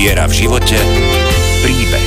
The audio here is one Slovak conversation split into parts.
Viera v živote, príbeh.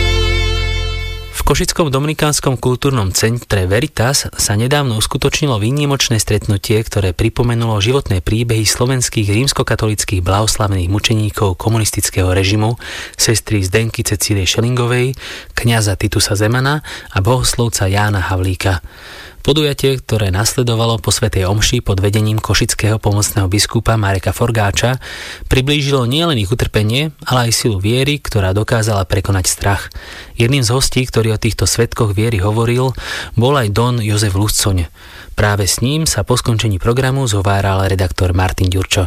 V Košickom dominikánskom kultúrnom centre Veritas sa nedávno uskutočnilo výnimočné stretnutie, ktoré pripomenulo životné príbehy slovenských rímskokatolíckych blahoslavných mučeníkov komunistického režimu, sestry Zdenky Cecílie Šelingovej, kňaza Titusa Zemana a bohoslovca Jána Havlíka. Podujatie, ktoré nasledovalo po svätej omši pod vedením košického pomocného biskupa Mareka Forgáča, priblížilo nielen ich utrpenie, ale aj silu viery, ktorá dokázala prekonať strach. Jedným z hostí, ktorý o týchto svedkoch viery hovoril, bol aj don Jozef Luscoň. Práve s ním sa po skončení programu zhováral redaktor Martin Ďurčo.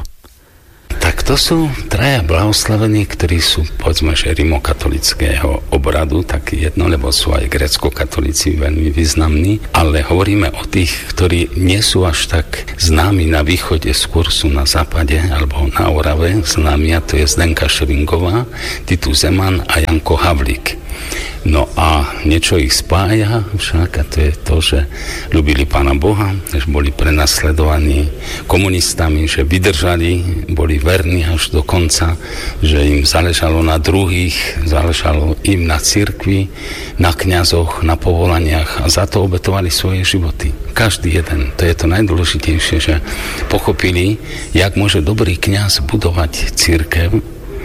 Tak to sú traja blahoslavení, ktorí sú, povedzme, že rimokatolického obradu, tak jedno, lebo sú aj grécko-katolíci veľmi významní, ale hovoríme o tých, ktorí nie sú až tak známi na východe, skôr sú na západe alebo na Orave známi, a to je Zdenka Šelingová, Titus Zeman a Janko Havlík. No a niečo ich spája však, a to je to, že ľúbili Pána Boha, že boli prenasledovaní komunistami, že vydržali, boli verní až do konca, že im záležalo na druhých, záležalo im na cirkvi, na kňazoch, na povolaniach, a za to obetovali svoje životy. Každý jeden. To je to najdôležitejšie, že pochopili, jak môže dobrý kňaz budovať cirkev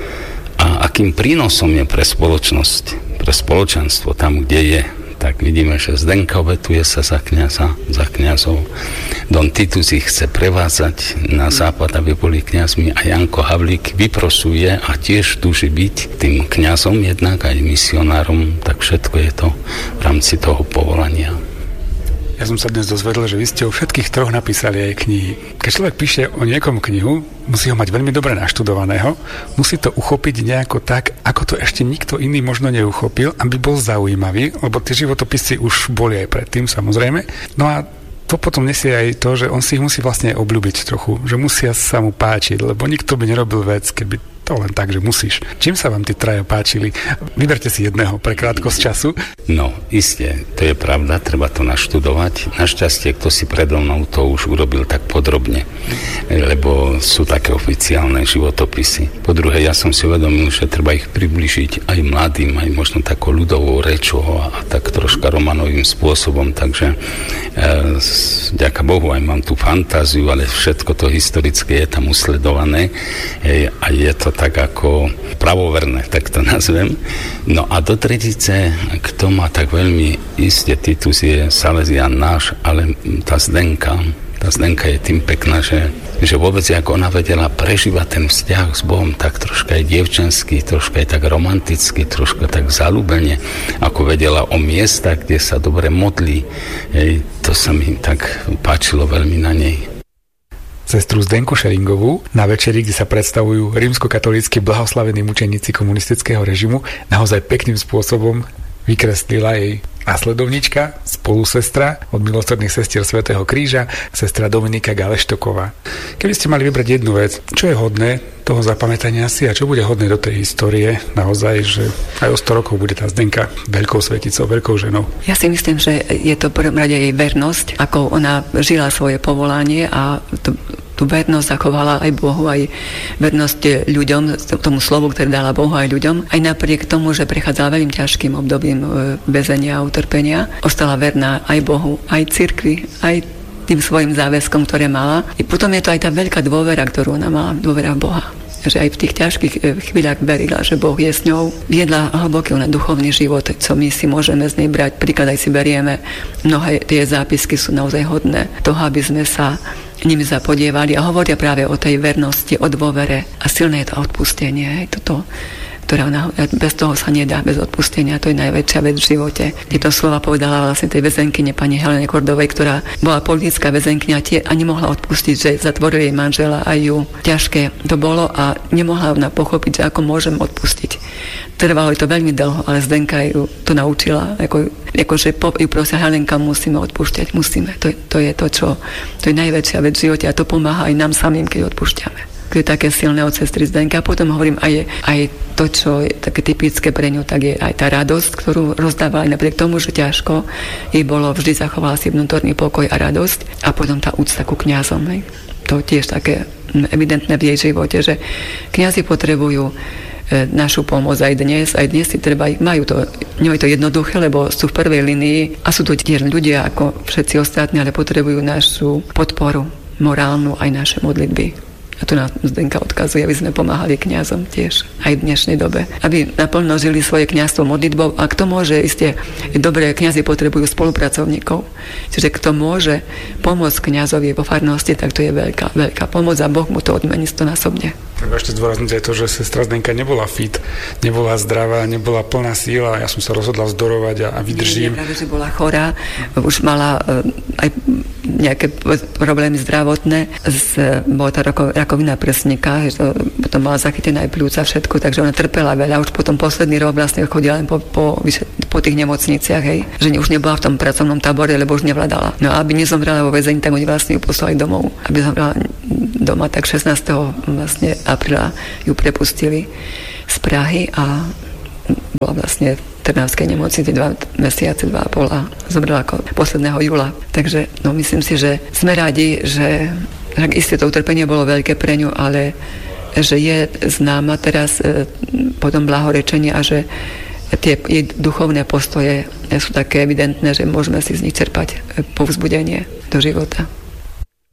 a akým prínosom je pre spoločnosť, pre spoločenstvo tam, kde je. Tak vidíme, že Zdenka obetuje sa za kňaza, za kňazov. Don Titus ich chce prevázať na západ, aby boli kňazmi, a Janko Havlík vyprosuje a tiež túži byť tým kňazom, jednak aj misionárom. Tak všetko je to v rámci toho povolania. Ja som sa dnes dozvedel, že vy ste o všetkých troch napísali aj knihy. Keď človek píše o niekom knihu, musí ho mať veľmi dobre naštudovaného, musí to uchopiť nejako tak, ako to ešte nikto iný možno neuchopil, aby bol zaujímavý, lebo tie životopisy už boli aj predtým, samozrejme. No a to potom nesie aj to, že on si ich musí vlastne obľúbiť trochu, že musia sa mu páčiť, lebo nikto by nerobil vec, keby to len tak, že musíš. Čím sa vám tí traja páčili? Vyberte si jedného pre krátkosť času. No, iste, to je pravda, treba to naštudovať. Našťastie, kto si predo mnou to už urobil tak podrobne, lebo sú také oficiálne životopisy. Po druhé, ja som si uvedomil, že treba ich približiť aj mladým, aj možno takou ľudovou rečou a tak troška romanovým spôsobom, takže vďaka Bohu aj mám tú fantáziu, ale všetko to historické je tam usledované a je to tak ako pravoverné, tak to nazvem. No a do tretice, kto má tak veľmi iste, Titus je Salesián náš, ale tá Zdenka je tým pekná, že vôbec ako ona vedela prežívať ten vzťah s Bohom tak troška aj dievčenský, troška aj tak romanticky, troška tak zaľúbene, ako vedela o miestach, kde sa dobre modlí. To sa mi tak páčilo veľmi na nej. Sestru Zdenku Šelingovú na večeri, kde sa predstavujú rímskokatolícki blahoslavení mučeníci komunistického režimu, naozaj pekným spôsobom vykreslila jej následovnička, spolusestra od milosrdných sestier Svätého Kríža, sestra Dominika Galeštoková. Keby ste mali vybrať jednu vec, čo je hodné toho zapamätania si a čo bude hodné do tej histórie, naozaj, že aj o 100 rokov bude tá Zdenka veľkou sveticou, veľkou ženou. Ja si myslím, že je to v prvom rade jej vernosť, ako ona žila svoje povolanie a tú vernosť zachovala aj Bohu, aj vernosť ľuďom, tomu slovu, ktoré dala Bohu aj ľuďom. Aj napriek tomu, že prechádzala veľmi ťažkým obdobím väzenia a utrpenia, ostala verná aj Bohu, aj cirkvi, aj tým svojim záväzkom, ktoré mala. I potom je to aj tá veľká dôvera, ktorú ona mala, dôvera v Boha. Že aj v tých ťažkých chvíľach verila, že Boh je s ňou. Viedla hlboký duchovný život, co my si môžeme z nej brať. Príklad aj si berieme. Mnohé tie zápisky sú naozaj hodné toho, aby sme sa nimi zapodievali a hovoria práve o tej vernosti, o dôvere a silné je to odpustenie. Toto, ktorá ona, bez toho sa nedá, bez odpustenia, to je najväčšia vec v živote. Tieto slova povedala vlastne tej väzenkyne pani Helene Kordovej, ktorá bola politická väzenkyňa a nemohla odpustiť, že zatvoril jej manžela a ju. Ťažké to bolo a nemohla ona pochopiť, že ako môžem odpustiť. Trvalo to veľmi dlho, ale Zdenka ju to naučila, akože ju prosia, Helenka, musíme odpúšťať, musíme. To je to, čo, to je najväčšia vec v živote a to pomáha aj nám samým, keď odpúšťame. To je také silné od sestry Zdenka. A potom hovorím aj to, čo je také typické pre ňu, tak je aj tá radosť, ktorú rozdávala aj napriek tomu, že ťažko jej bolo, vždy zachovala si vnútorný pokoj a radosť. A potom tá úcta ku kňazom. To tiež také evidentné v jej živote, že kňazi potrebujú našu pomoc aj dnes. Aj dnes si treba, nie je to jednoduché, lebo sú v prvej linii a sú to tiež ľudia ako všetci ostatní, ale potrebujú našu podporu, morálnu, aj naše modlitby. A tu nám Zdenka odkazuje, aby sme pomáhali kňazom tiež, aj v dnešnej dobe. Aby naplno žili svoje kňazstvo modlitbou. A kto môže, isté, dobré kňazi potrebujú spolupracovníkov. Čiže kto môže pomôcť kňazovi vo farnosti, tak to je veľká, veľká pomoc a Boh mu to odmení stonásobne. Treba ešte zdôrazniť aj to, že sestra Zdenka nebola fit, nebola zdravá, nebola plná síla. Ja som sa rozhodla vzdorovať a vydržím. Nie, práve, že bola chorá, už mala aj nejaké problémy zdravotné. Bola tá rakovina prsníka, potom mala zachytené aj pľúca, všetko, takže ona trpela veľa. Už potom posledný rok vlastne chodila len po tých nemocniciach, hej, že už nebola v tom pracovnom tábore, lebo už nevládala. No a aby nezomrela vo väzení, tak oni vlastne ju poslali domov. Aby zomrela doma, tak 16. vlastne apríla ju prepustili z Prahy a bola vlastne v Trnavskej nemocnici 2 mesiace, 2,5 a zomrela ako posledného júla. Takže no, myslím si, že sme radi, že isté to utrpenie bolo veľké pre ňu, ale že je známa teraz potom blahorečenie a že tie jej duchovné postoje sú také evidentné, že môžeme si z nich čerpať povzbudenie do života.